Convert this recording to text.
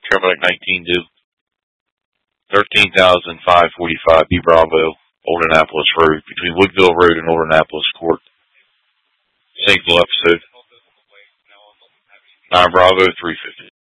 Trevor 19 due. 13,545 B Bravo, Old Annapolis Road, between Woodville Road and Old Annapolis Court. Single episode. 9 Bravo 350.